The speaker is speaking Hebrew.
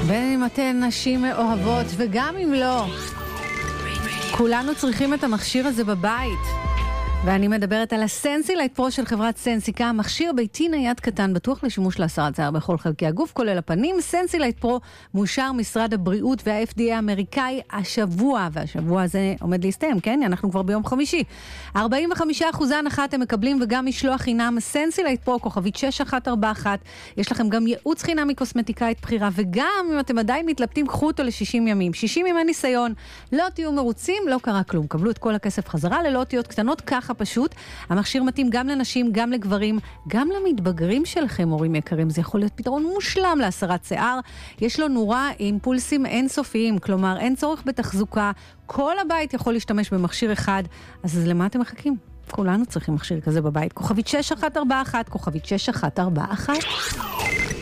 בין אם אתן נשים מאוהבות וגם אם לא, כולנו צריכים את המכשיר הזה בבית. ואני מדברת על הסנסילייט פרו של חברת סנסיקה, מכשיר ביתי נייד קטן, בטוח לשימוש להסרת שיער בכל חלקי הגוף, כולל הפנים. סנסילייט פרו מאושר משרד הבריאות וה-FDA האמריקאי השבוע, והשבוע הזה עומד להסתיים, כן? אנחנו כבר ביום חמישי. 45% הנחה אתם מקבלים וגם משלוח חינם. סנסילייט פרו, כוכבית 6141. יש לכם גם ייעוץ חינם מקוסמטיקאית בחירה, וגם אם אתם עדיין מתלבטים, קחו אותו ל-60 ימים. 60 ימי ניסיון, לא תהיו מרוצים, לא קרה כלום. קבלו את כל הכסף חזרה ללא אותיות קטנות, ככה פשוט. המכשיר מתאים גם לנשים, גם לגברים, גם למתבגרים שלכם, הורים יקרים. זה יכול להיות פתרון מושלם להסרת שיער. יש לו נורה אימפולסים אינסופיים, כלומר אין צורך בתחזוקה. כל הבית יכול להשתמש במכשיר אחד. אז למה אתם מחכים? כולנו צריכים מכשיר כזה בבית. כוכבית 6141, כוכבית 6141.